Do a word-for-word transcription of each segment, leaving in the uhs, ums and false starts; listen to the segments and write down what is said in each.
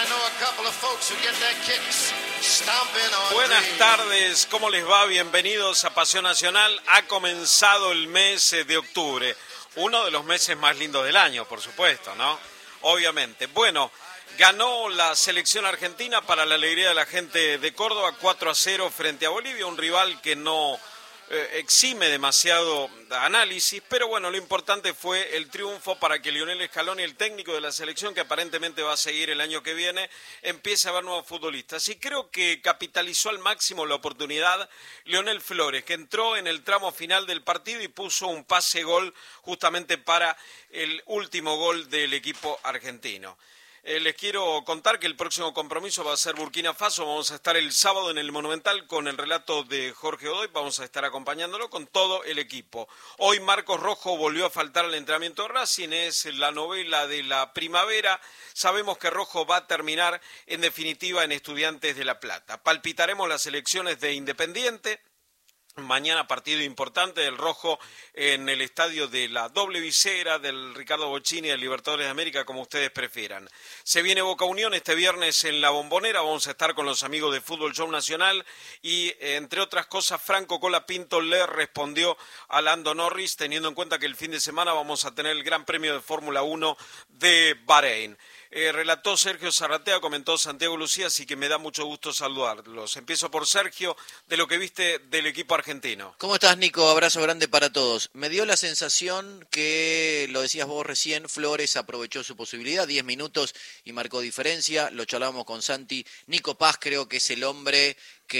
Buenas tardes, ¿cómo les va? Bienvenidos a Pasión Nacional. Ha comenzado el mes de octubre, uno de los meses más lindos del año, por supuesto, ¿no? Obviamente. Bueno, ganó la selección argentina para la alegría de la gente de Córdoba, cuatro a cero frente a Bolivia, un rival que no eh, exime demasiado análisis, pero bueno, lo importante fue el triunfo para que Lionel Scaloni, el técnico de la selección, que aparentemente va a seguir el año que viene, empiece a ver nuevos futbolistas. Y creo que capitalizó al máximo la oportunidad Leonel Flores, que entró en el tramo final del partido y puso un pase-gol justamente para el último gol del equipo argentino. Eh, les quiero contar que el próximo compromiso va a ser Burkina Faso. Vamos a estar el sábado en el Monumental con el relato de Jorge Godoy. Vamos a estar acompañándolo con todo el equipo. Hoy Marcos Rojo volvió a faltar al entrenamiento de Racing. Es la novela de la primavera. Sabemos que Rojo va a terminar en definitiva en Estudiantes de La Plata. Palpitaremos las elecciones de Independiente. Mañana partido importante del Rojo en el estadio de la Doble Visera, del Ricardo Bocchini, del Libertadores de América, como ustedes prefieran. Se viene Boca Unión este viernes en La Bombonera, vamos a estar con los amigos de Fútbol Show Nacional y, entre otras cosas, Franco Colapinto le respondió a Lando Norris, teniendo en cuenta que el fin de semana vamos a tener el Gran Premio de Fórmula uno de Bahrein. Eh, relató Sergio Zarratea, comentó Santiago Lucía, así que me da mucho gusto saludarlos. Empiezo por Sergio, de lo que viste del equipo argentino. ¿Cómo estás, Nico? Abrazo grande para todos. Me dio la sensación que, lo decías vos recién, Flores aprovechó su posibilidad, diez minutos y marcó diferencia. Lo charlábamos con Santi. Nico Paz creo que es el hombre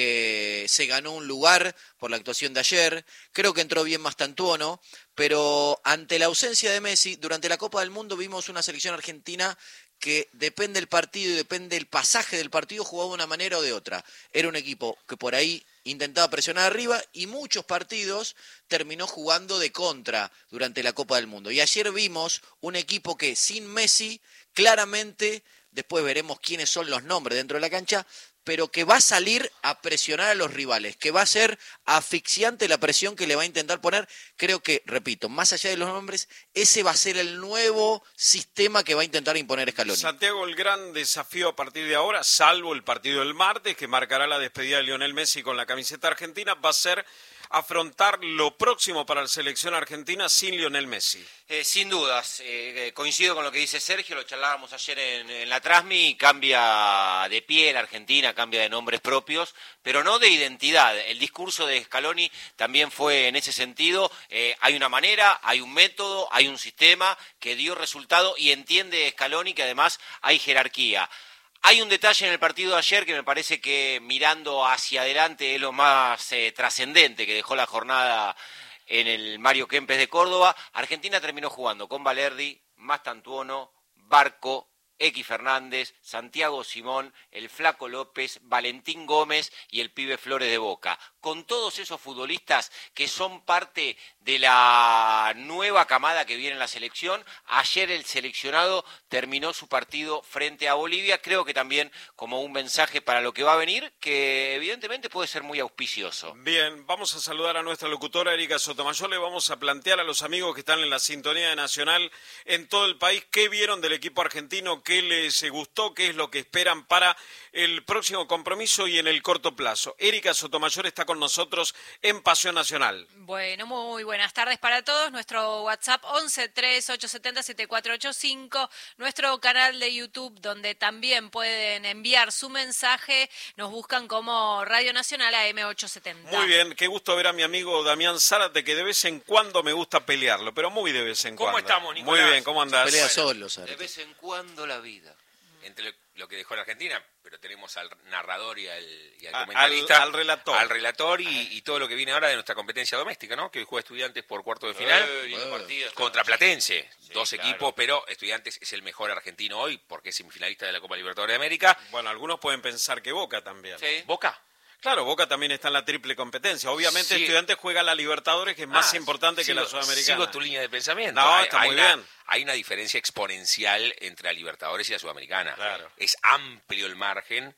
que se ganó un lugar por la actuación de ayer. Creo que entró bien Mastantuono, pero ante la ausencia de Messi, durante la Copa del Mundo vimos una selección argentina que depende del partido y depende del pasaje del partido, jugaba de una manera o de otra. Era un equipo que por ahí intentaba presionar arriba y muchos partidos terminó jugando de contra durante la Copa del Mundo. Y ayer vimos un equipo que sin Messi, claramente, después veremos quiénes son los nombres dentro de la cancha, pero que va a salir a presionar a los rivales, que va a ser asfixiante la presión que le va a intentar poner. Creo que, repito, más allá de los nombres, ese va a ser el nuevo sistema que va a intentar imponer Scaloni. Santiago, el gran desafío a partir de ahora, salvo el partido del martes, que marcará la despedida de Lionel Messi con la camiseta argentina, va a ser afrontar lo próximo para la selección argentina sin Lionel Messi. Eh, sin dudas, eh, coincido con lo que dice Sergio, lo charlábamos ayer en, en la Trasmi, cambia de piel Argentina, cambia de nombres propios, pero no de identidad. El discurso de Scaloni también fue en ese sentido, eh, hay una manera, hay un método, hay un sistema que dio resultado y entiende Scaloni que además hay jerarquía. Hay un detalle en el partido de ayer que me parece que mirando hacia adelante es lo más eh, trascendente que dejó la jornada en el Mario Kempes de Córdoba. Argentina terminó jugando con Valerdi, Mastantuono, Barco, X Fernández, Santiago Simón, el Flaco López, Valentín Gómez y el Pibe Flores de Boca. Con todos esos futbolistas que son parte de la nueva camada que viene en la selección, ayer el seleccionado terminó su partido frente a Bolivia, creo que también como un mensaje para lo que va a venir, que evidentemente puede ser muy auspicioso. Bien, vamos a saludar a nuestra locutora Erika Sotomayor, le vamos a plantear a los amigos que están en la sintonía de Nacional en todo el país qué vieron del equipo argentino, qué les gustó, qué es lo que esperan para el próximo compromiso y en el corto plazo. Erika Sotomayor está con nosotros en Pasión Nacional. Bueno, muy buenas tardes para todos. Nuestro WhatsApp once tres ocho siete cero siete cuatro ocho cinco, nuestro canal de YouTube donde también pueden enviar su mensaje. Nos buscan como Radio Nacional A M ochocientos setenta. Muy bien, qué gusto ver a mi amigo Damián Zárate, que de vez en cuando me gusta pelearlo, pero muy de vez en ¿Cómo cuando. estamos, Nicolás? Muy bien, ¿cómo andás? Se pelea Bueno, solo, Zárate. de vez en cuando la vida. Entre lo, lo que dejó la Argentina, pero tenemos al narrador y al, y al A, comentarista. Al, al relator. Al relator y, y todo lo que viene ahora de nuestra competencia doméstica, ¿no? Que hoy juega Estudiantes por cuarto de final. Eh, lindo partido. Contra Platense. Sí, Dos claro. equipos, pero Estudiantes es el mejor argentino hoy porque es semifinalista de la Copa Libertadores de América. Bueno, algunos pueden pensar que Boca también. Sí. Boca. Claro, Boca también está en la triple competencia. Obviamente Sí. Estudiantes juega la Libertadores, que es más Ah, importante sigo, que la Sudamericana. Sigo tu línea de pensamiento. No, hay, está hay muy una, bien. Hay una diferencia exponencial entre la Libertadores y la Sudamericana. Claro. Es amplio el margen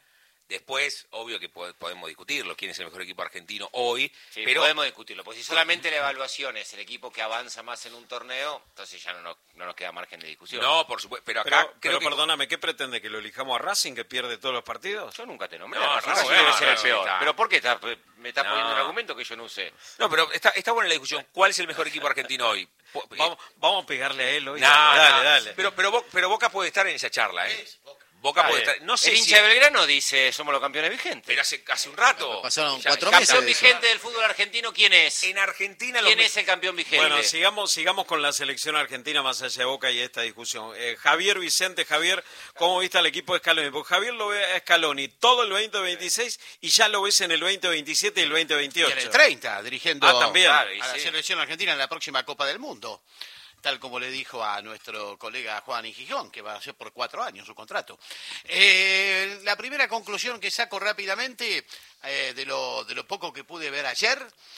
Después, obvio que po- podemos discutirlo, quién es el mejor equipo argentino hoy, Sí, pero podemos discutirlo, porque si solamente la evaluación es el equipo que avanza más en un torneo, entonces ya no nos, no nos queda margen de discusión. no, por supuesto, pero acá Pero, creo pero que perdóname, ¿qué pretende? ¿Que lo elijamos a Racing, que pierde todos los partidos? Yo nunca te nombré, No, Racing Racing debe no, ser el Racing peor. está- ¿Pero por qué estás- me estás No. poniendo un argumento que yo no usé? no, pero está, está buena la discusión. ¿Cuál es el mejor equipo argentino hoy? Po- eh, Vamos, vamos a pegarle a él hoy. no, dale, no, dale, dale. Pero, pero, Bo- pero Boca puede estar en esa charla, ¿eh? Boca Ah, puede bien. estar. No sé el si. hincha de Belgrano dice, somos los campeones vigentes. Pero hace, hace un rato. Pasaron Ya- cuatro ya- meses Campeón de eso. vigente del fútbol argentino, ¿quién es? En Argentina los ¿Quién me- es el campeón vigente? Bueno, sigamos, sigamos con la selección argentina más allá de Boca y esta discusión. Eh, Javier Vicente, Javier, ¿cómo viste al equipo de Scaloni? Porque Javier lo ve a Scaloni todo el veinte veintiséis y ya lo ves en el veinte veintisiete y el veinte Y veintiocho. en el treinta, dirigiendo Ah, también. Claro, y a la sí. selección argentina en la próxima Copa del Mundo. Tal como le dijo a nuestro colega Juan y Gijón, que va a ser por cuatro años su contrato. Eh, la primera conclusión que saco rápidamente eh, de, lo, de lo poco que pude ver ayer,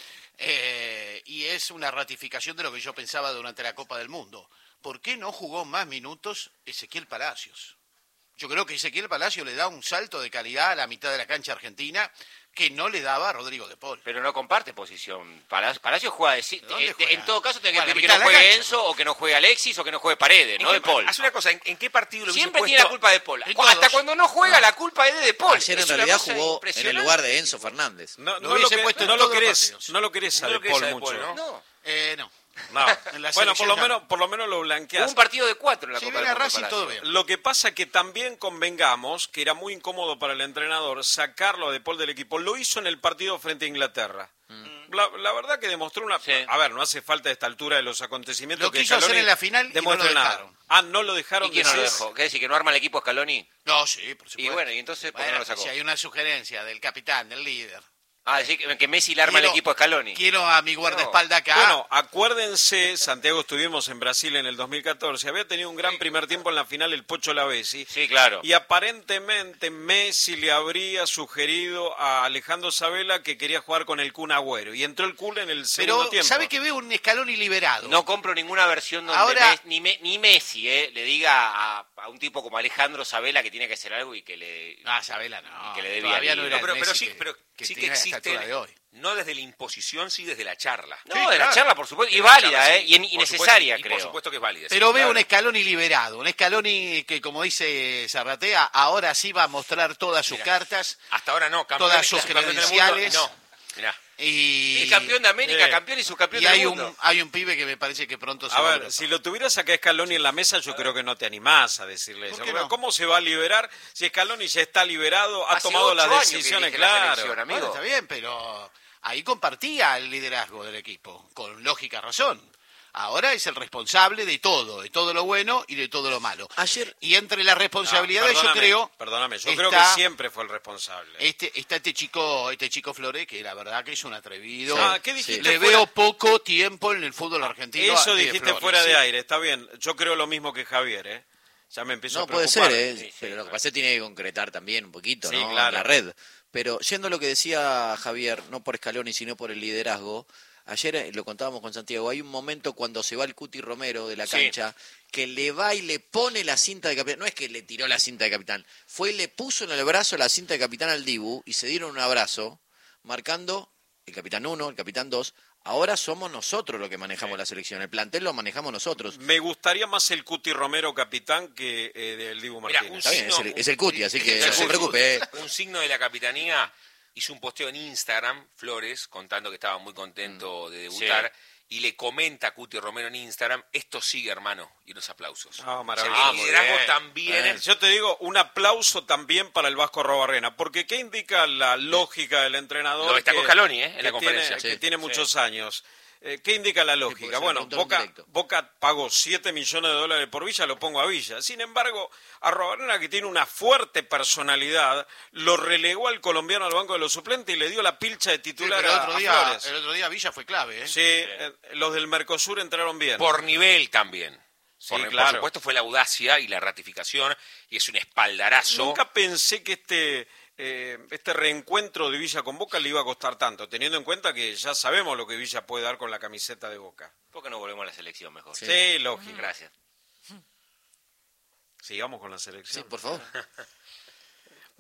eh, y es una ratificación de lo que yo pensaba durante la Copa del Mundo. ¿Por qué no jugó más minutos Ezequiel Palacios? Yo creo que Ezequiel Palacios le da un salto de calidad a la mitad de la cancha argentina que no le daba a Rodrigo de Paul. Pero no comparte posición. Palacio, Palacio juega de... ¿Dónde eh, juega? En todo caso, tiene que Juega a la pedir que mitad no de la juegue cancha. Enzo, o que no juegue Alexis, o que no juegue Paredes, ¿En no qué- de Paul. Haz una cosa, ¿en, en qué partido lo hubiese Siempre puesto? tiene la culpa de Paul. En Hasta todos. cuando no juega, la culpa es de De Paul. Ayer en Es una realidad cosa jugó en el impresionante. lugar de Enzo Fernández. No, Lo no lo, hubiese que- puesto en no lo todos los querés, partidos. no lo querés a No De lo querés Paul a De mucho. Paul, ¿no? No. Eh, no. No. En la Bueno, por selección lo ya menos, no. por lo menos lo Hubo blanqueaste. un partido de cuatro en la Si Copa viene del a Mundo, Racing, Palacio. todo bien. Lo que pasa que también convengamos que era muy incómodo para el entrenador sacarlo a De Paul del equipo. Lo hizo en el partido frente a Inglaterra. La, la verdad que demostró una... Sí. A ver, no hace falta a esta altura de los acontecimientos Lo que quiso hacer Scaloni en la final y no demuestre lo nada. dejaron. Ah, no lo dejaron. ¿Y quién no lo decís? dejó? ¿Qué decir? ¿Que no arma el equipo Scaloni? No, sí, por supuesto. Y bueno, ¿y entonces por qué no Bueno, lo sacó? si hay una sugerencia del capitán, del líder. Ah, decir que, que Messi le arma el Quiero- equipo a Scaloni. Quiero a mi guardaespaldas acá. Bueno, acuérdense, Santiago, estuvimos en Brasil en el dos mil catorce, había tenido un gran primer tiempo en la final el Pocho Lavezzi, Sí, claro. y aparentemente Messi le habría sugerido a Alejandro Sabela que quería jugar con el Kun Agüero, y entró el Kun en el segundo Pero, tiempo. ¿sabe que veo un Scaloni liberado? No compro ninguna versión donde Ahora- Mes- ni, Me- ni Messi eh, le diga a, a un tipo como Alejandro Sabela que tiene que hacer algo y que le... Ah, Sabela no. que le dé Todavía bien. no No, era No, pero, el pero Messi sí, que- pero que sí que tiene a esta existe, altura de hoy. no desde la imposición, sí desde la charla. No, Sí, de la claro. charla, por supuesto. Y De la válida, charla, ¿eh? sí. Y, en- y Por necesaria, supuesto, y creo. por supuesto que es válida. sí, Pero veo claro. un Scaloni liberado, un Scaloni que, como dice Zarratea, ahora sí va a mostrar todas sus Mirá. cartas Hasta ahora no, campeón, todas sus campeón del mundo, credenciales. No, mirá. y, Y campeón de América, Sí. campeón y subcampeón y del hay mundo. un, hay un pibe que me parece que pronto se A va a ver, Europa. si lo tuvieras acá Scaloni en la mesa, yo creo que no te animás a decirle ¿Por eso. qué no? ¿Cómo se va a liberar si Scaloni ya está liberado, ha Hace tomado ocho las años que decisiones? dirige la Claro. selección, amigo. Bueno, está bien, pero ahí compartía el liderazgo del equipo, con lógica razón. Ahora es el responsable de todo, de todo lo bueno y de todo lo malo. Ayer- Y entre las No, responsabilidades, yo perdóname, creo, Perdóname, yo está- creo que siempre fue el responsable. este, está este chico, este chico Flores, que la verdad que es un atrevido. Ah, ¿qué dijiste Le fuera? veo poco tiempo en el fútbol argentino. Eso a Pide dijiste Flores. fuera de Sí. aire, está bien. Yo creo lo mismo que Javier, ¿eh? Ya me empiezo No, a puede preocupar. ser, ¿eh? Sí, sí, pero lo que claro. pasa es que tiene que concretar también un poquito, Sí, ¿no? claro. La red. Pero yendo a lo que decía Javier, no por Scaloni, sino por el liderazgo, ayer eh, lo contábamos con Santiago, hay un momento cuando se va el Cuti Romero de la Sí. cancha, que le va y le pone la cinta de capitán. No es que le tiró la cinta de capitán, fue y le puso en el brazo la cinta de capitán al Dibu y se dieron un abrazo, marcando el capitán uno, el capitán dos. Ahora somos nosotros los que manejamos la selección, el plantel lo manejamos nosotros. Me gustaría más el Cuti Romero capitán que eh, del Dibu Mira, Martínez. un Está bien, es signo- el, es el Cuti, así que Es no se el preocupe. eh. Un signo de la capitanía hizo un posteo en Instagram, Flores, contando que estaba muy contento de debutar, y le comenta a Cuti Romero en Instagram, esto sigue, hermano, y unos aplausos. Ah, O maravilloso. sea, Ah, el muy liderazgo bien. también. Eh, Yo te digo, un aplauso también para el Vasco Robarrena, porque ¿qué indica la lógica del entrenador? Lo destacó que- Scaloni, ¿eh? en que la conferencia. Tiene, Sí. que tiene muchos años. Eh, ¿Qué indica la porque lógica? se Bueno, preguntó en Boca, directo. Boca pagó siete millones de dólares por Villa, lo pongo a Villa. Sin embargo, a Robarena, que tiene una fuerte personalidad, lo relegó al colombiano al banco de los suplentes y le dio la pilcha de Sí, titular pero el a, otro, a día, Flores. el otro día Villa fue clave, ¿eh? Sí, eh, los del Mercosur entraron bien. Por nivel también. Sí, por, por claro. supuesto fue la audacia y la ratificación, y es un espaldarazo. Nunca pensé que este eh, este reencuentro de Villa con Boca le iba a costar tanto, teniendo en cuenta que ya sabemos lo que Villa puede dar con la camiseta de Boca. ¿Por qué no volvemos a la selección mejor? Sí, lógico. Gracias. Sigamos con la selección. Sí, por favor.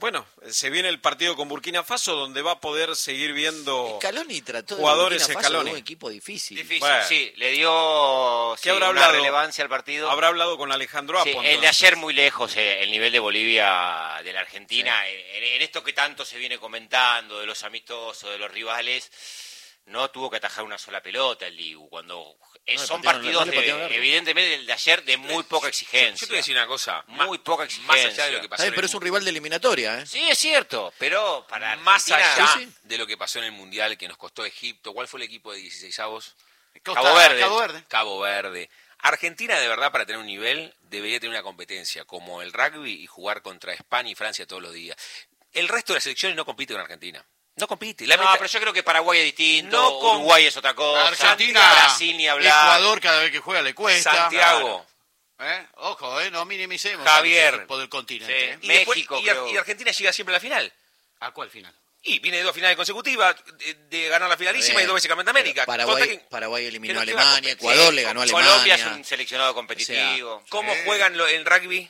Bueno, se viene el partido con Burkina Faso, donde va a poder seguir viendo Scaloni trató de jugadores Burkina Faso Scaloni. de un equipo difícil. Difícil, Bueno. sí. Le dio sí, ¿Qué habrá una hablado? relevancia al partido. Habrá hablado con Alejandro Apo. Sí, el de entonces. ayer muy lejos, eh, el nivel de Bolivia de la Argentina. En, en esto que tanto se viene comentando, de los amistosos, de los rivales, no tuvo que atajar una sola pelota el Dibu. Cuando eh, No le son patearon- partidos, no le patearon de, el arco. evidentemente, el de ayer de muy poca exigencia. Yo te voy a decir una cosa. Muy ma- poca Más allá de exigencia. lo que pasó Ay, en pero el es un rival de eliminatoria, ¿eh? Sí, es cierto, pero para Más Argentina- allá Sí, sí. de lo que pasó en el Mundial que nos costó Egipto, ¿cuál fue el equipo de dieciseisavos? Costa- Cabo Verde. Cabo Verde. Cabo Verde. Argentina, de verdad, para tener un nivel, debería tener una competencia como el rugby y jugar contra España y Francia todos los días. El resto de las selecciones no compite con Argentina. No compite. No, Lamenta- pero yo creo que Paraguay es distinto, No con- Uruguay es otra cosa, Argentina, Brasil ni hablar. Ecuador cada vez que juega le cuesta. Santiago. ¿Eh? Ojo, eh, no minimicemos Javier. a los equipos del continente. Sí. ¿eh? Y, después- México, y Ar- creo. y Argentina llega siempre a la final. ¿A cuál final? Y viene de dos finales consecutivas, de, de ganar la finalísima Bien. y dos veces campeón de América. Paraguay, Cosa que- Paraguay eliminó a que no queda Alemania, competencia. Ecuador Sí, le ganó a Colombia Alemania. es un seleccionado competitivo. ¿Cómo Sí. juegan lo- en rugby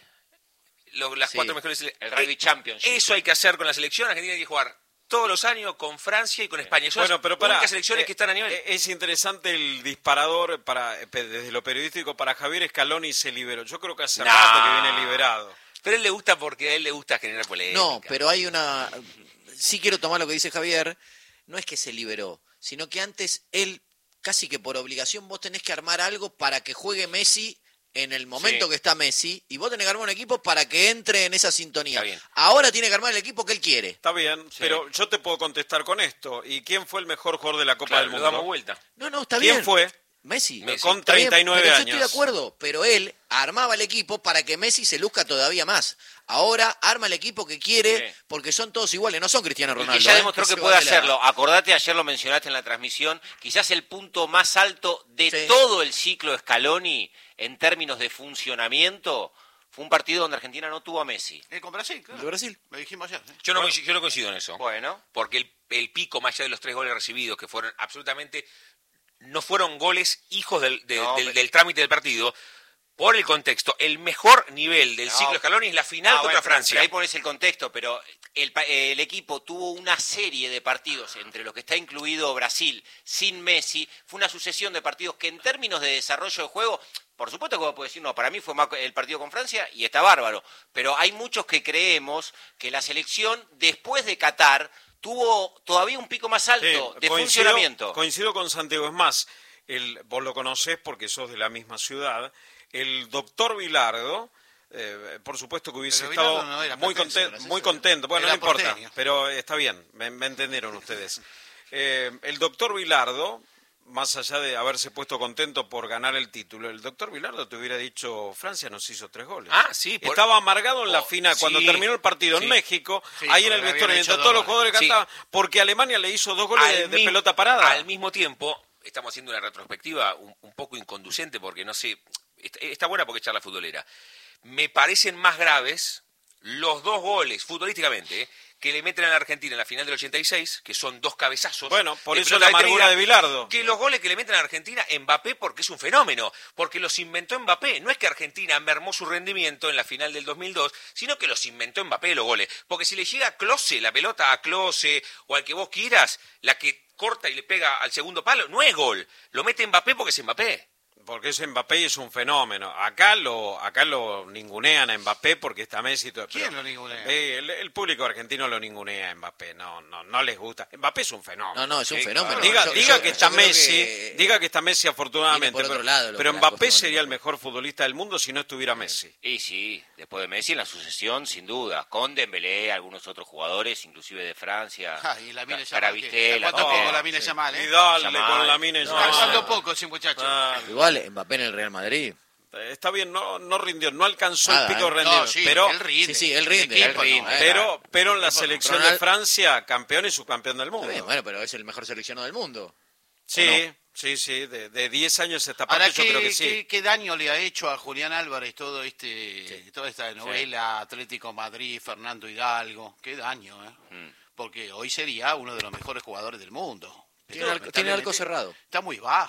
lo- las Sí. cuatro mejores sele- El rugby Eh, championship. Eso hay que hacer con la selección. Argentina tiene que jugar todos los años con Francia y con España. Son Bueno, las pero para únicas selecciones que están a nivel. Es interesante el disparador para eh, desde lo periodístico para Javier Scaloni se liberó. Yo creo que hace No. rato que viene liberado. Pero a él le gusta porque a él le gusta generar polémica. No, pero hay una... Sí quiero tomar lo que dice Javier. No es que se liberó, sino que antes él, casi que por obligación, vos tenés que armar algo para que juegue Messi en el momento Sí. que está Messi, y vos tenés que armar un equipo para que entre en esa sintonía. Está bien. Ahora tiene que armar el equipo que él quiere. Está bien, pero yo te puedo contestar con esto. ¿Y quién fue el mejor jugador de la Copa Claro, del lo Mundo? damos vuelta. No, no, está ¿Quién bien. fue? Messi. Messi. Con Está bien, treinta y nueve pero yo años. estoy de acuerdo, pero él armaba el equipo para que Messi se luzca todavía más. Ahora arma el equipo que quiere, Sí. porque son todos iguales, no son Cristiano Y Ronaldo. que ya ¿eh? demostró Ese que va puede de la- hacerlo. Acordate, ayer lo mencionaste en la transmisión, quizás el punto más alto de Sí. todo el ciclo Scaloni en términos de funcionamiento fue un partido donde Argentina no tuvo a Messi. Eh, con Brasil, claro. ¿De Brasil? Lo dijimos ayer. ¿eh? Yo no, coincido- yo no coincido en eso. Bueno, Porque el, el pico, más allá de los tres goles recibidos, que fueron absolutamente. No fueron goles hijos del, de- No, del, pero- del trámite del partido. Por el contexto, el mejor nivel del No. ciclo Scaloni es la final Ah, contra bueno, pero- Francia. pero ahí pones el contexto, pero el, pa- el equipo tuvo una serie de partidos, entre los que está incluido Brasil, sin Messi, fue una sucesión de partidos que en términos de desarrollo de juego, por supuesto que vos podés decir, no, para mí fue más el partido con Francia y está bárbaro, pero hay muchos que creemos que la selección, después de Qatar, tuvo todavía un pico más alto Sí, de coincido- funcionamiento. Coincido con Santiago. Es más, el, vos lo conocés porque sos de la misma ciudad. El doctor Vilardo, eh, por supuesto que hubiese Pero estado Bilardo no era muy, platense, conten- era muy ese- contento. Bueno, era no importa, porteño. pero está bien, me, me entendieron ustedes. Eh, el doctor Vilardo, más allá de haberse puesto contento por ganar el título, el doctor Vilardo te hubiera dicho, Francia nos hizo tres goles. Ah, sí, por- Estaba amargado en la Oh, final, sí, cuando terminó el partido sí. en México, Sí, ahí en porque el le vestuario, habían mientras hecho todos los dos jugadores goles. Sí. cantaban, porque Alemania le hizo dos goles de, de mismo- pelota parada. Al mismo tiempo, estamos haciendo una retrospectiva un, un poco inconducente porque no sé, está, está buena porque es charla futbolera. Me parecen más graves los dos goles, futbolísticamente, ¿eh? que le meten a la Argentina en la final del ochenta y seis, que son dos cabezazos. Bueno, por de eso pelota la amargura detenida, de Bilardo. Que los goles que le meten a la Argentina, Mbappé, porque es un fenómeno, porque los inventó Mbappé. No es que Argentina mermó su rendimiento en la final del dos mil dos, sino que los inventó Mbappé los goles. Porque si le llega a Klose, la pelota a Klose o al que vos quieras, la que corta y le pega al segundo palo, no es gol. Lo mete Mbappé porque es Mbappé. Porque es Mbappé y es un fenómeno. Acá lo acá lo ningunean a Mbappé porque está Messi y todo. ¿Quién pero- lo ningunea? Eh, el, el público argentino lo ningunea a Mbappé. No, no, no les gusta. Mbappé es un fenómeno. No, no, es un Sí, fenómeno. Diga, Yo- diga yo- que yo está creo Messi, que- diga que está Messi afortunadamente, Viene por otro pero, lado lo pero que- las Mbappé cosas sería el Mbappé. mejor futbolista del mundo si no estuviera Messi. Y sí, después de Messi en la sucesión, sin duda, con Dembélé, algunos otros jugadores, inclusive de Francia, Ah, y la mina Ca- Yamal, Carabistela, ¿cuánto también. poco la mina sí. Yamal, Y eh? dale Yamal. con la mina y No, Está Yamal. jugando poco ese muchacho. Ah, Igual Mbappé en el Real Madrid. está bien, no, no rindió, no alcanzó Nada, el pico ¿eh? de rendimiento, No, sí, pero, él rinde. Sí, sí, él rinde, El él equipo rinde. no, eh. pero, pero en la selección de Ronald- Francia, campeón y subcampeón del mundo. Está bien, bueno, pero es el mejor seleccionado del mundo. Sí, ¿o no? sí, sí, de, de diez años esta parte Ahora, yo ¿qué, creo que sí. qué, qué daño le ha hecho a Julián Álvarez todo este, toda esta novela Atlético Madrid, Fernando Hidalgo? Qué daño, ¿eh? Mm. Porque hoy sería uno de los mejores jugadores del mundo. Tiene arco- tiene arco cerrado. Está muy bajo,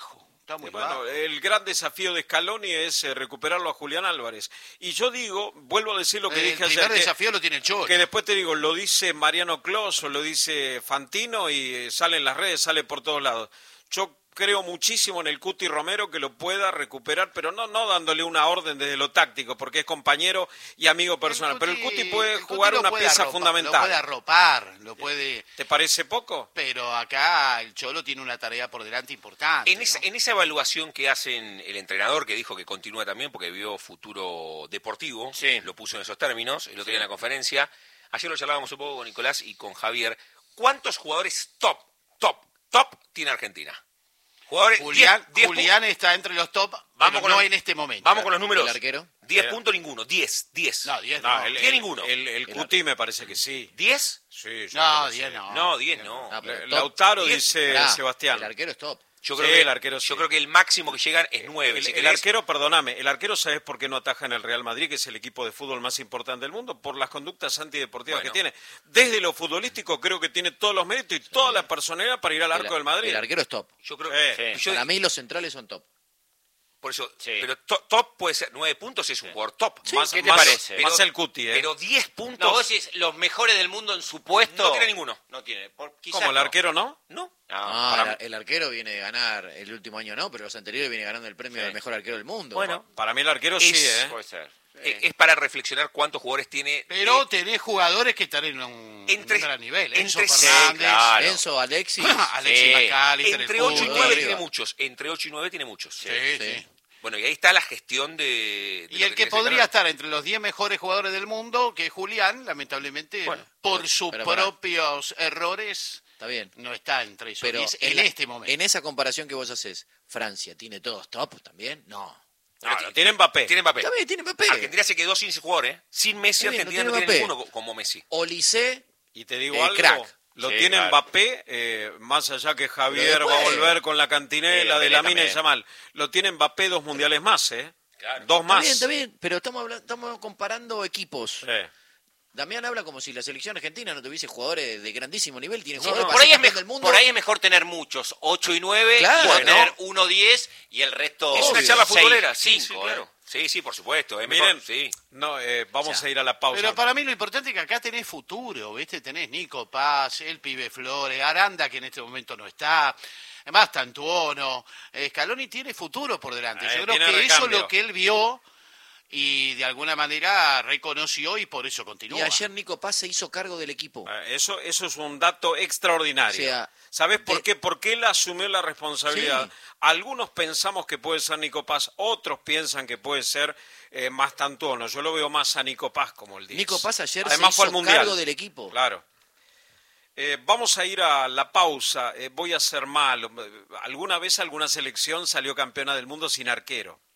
Está muy Eh, Bueno, bajo. el gran desafío de Scaloni es eh, recuperarlo a Julián Álvarez. Y yo digo, vuelvo a decir lo que El dije ayer, primer que, desafío lo tiene el Cholo. que después te digo, lo dice Mariano Clos o lo dice Fantino y eh, sale en las redes, sale por todos lados. Yo creo muchísimo en el Cuti Romero que lo pueda recuperar, pero no no dándole una orden desde lo táctico, porque es compañero y amigo personal. Pero el Cuti puede el Cuti jugar lo una puede pieza arropar, fundamental. Lo puede arropar, lo puede... ¿Te parece poco? Pero acá el Cholo tiene una tarea por delante importante. En esa, ¿no? en esa evaluación que hacen el entrenador, que dijo que continúa también porque vio futuro deportivo, Sí. lo puso en esos términos, el otro día en la conferencia, ayer lo charlábamos un poco con Nicolás y con Javier, ¿cuántos jugadores top, top, top tiene Argentina? Jugadores, Julián, diez- diez Julián está entre los top, Vamos vamos con no los- en este momento. Vamos con los números. ¿El arquero? diez Eh. puntos ninguno, diez, diez. No, diez No, no. el, ¿Tiene el- ninguno? El, el Cuti me parece que sí. ¿diez? Sí, yo No, creo que diez sí. no. No, diez no. Ah, pero Le- top. Lautaro diez, dice Pará, Sebastián. El arquero es top. Yo Sí, creo que el arquero sí. Yo creo que el máximo que llegan es nueve. El, si el querés. arquero, perdóname, el arquero, ¿sabes por qué no ataja en el Real Madrid, que es el equipo de fútbol más importante del mundo? Por las conductas antideportivas Bueno. que tiene. Desde lo futbolístico creo que tiene todos los méritos y toda la personalidad para ir al arco El- del Madrid. El arquero es top. Yo creo Sí. que... yo- Para mí los centrales son top. Por eso, Sí. pero to- top puede ser nueve puntos, es un jugador top. Más, ¿qué te más- parece? más Pero- el Cuti, ¿eh? Pero diez puntos... No, vos decís, los mejores del mundo en su puesto. No tiene ninguno. No tiene. Por, quizás ¿Cómo, el no. arquero no? No. No, Ah, para el, el arquero viene de ganar el último año, no, pero los anteriores viene ganando el premio Sí. del mejor arquero del mundo. Bueno. Para mí el arquero Es- sí, ¿eh? puede ser. Eh, Es para reflexionar cuántos jugadores tiene... Pero eh, tenés jugadores que están en un, en Entre- un gran nivel. entre- Enzo sí, Fernández, claro. Enzo, Alexis. Alexis Sí. McAllister, entre el ocho y fútbol. nueve arriba. tiene muchos. Entre ocho y nueve tiene muchos. Sí, Sí. sí. Bueno, y ahí está la gestión de... de Y lo el que quiere podría hacer estar entre los diez mejores jugadores del mundo, que es Julián, lamentablemente, Bueno, por sus pero pará. propios errores, Está bien. no está entre esos Pero diez en, en la- este momento. en esa comparación que vos haces, Francia, ¿tiene todos top también? No. No, lo tiene Mbappé. Tiene Mbappé. Está bien, tiene Mbappé. Argentina se quedó sin jugador, ¿eh? Sin Messi, Está bien, Argentina no no tiene tiene Mbappé. ninguno co- como Messi. Olise, Y te digo Eh, algo, crack. lo Sí, tiene claro. Mbappé, eh, más allá que Javier Pero va a después- volver con la cantinela Sí, de la Dembélé mina y también. Yamal. Lo tiene Mbappé dos mundiales más, ¿eh? Claro. Dos está más. bien, está bien, pero estamos, hablando, estamos comparando equipos. Sí. Damián habla como si la selección argentina no tuviese jugadores de grandísimo nivel, tiene No, jugadores no, para por, ahí ser es campeón mejor, del mundo. por ahí es mejor tener muchos, ocho y nueve, Claro, que tener ¿no? uno diez y el resto Es una Obvio. charla seis, futbolera, sí, cinco, sí, ¿eh? claro. Sí, sí, por supuesto. Es mejor, Miren, sí. no, eh, vamos O sea, a ir a la pausa. Pero para mí lo importante es que acá tenés futuro, ¿viste? Tenés Nico Paz, el pibe Flores, Aranda, que en este momento no está, además Tantuono. eh, Scaloni tiene futuro por delante. Eh, Yo creo tiene que eso es recambio. lo que él vio y de alguna manera reconoció y por eso continúa. Y ayer Nico Paz se hizo cargo del equipo. Eh, Eso, eso es un dato extraordinario. O sea, ¿Sabés por de- qué? Porque él asumió la responsabilidad. Sí. Algunos pensamos que puede ser Nico Paz, otros piensan que puede ser eh, más Tantuono. Yo lo veo más a Nico Paz como el diez. Nico Paz ayer Además se fue al hizo Mundial. cargo del equipo. Claro. Eh, vamos a ir a la pausa. Eh, voy a ser malo. ¿Alguna vez alguna selección salió campeona del mundo sin arquero?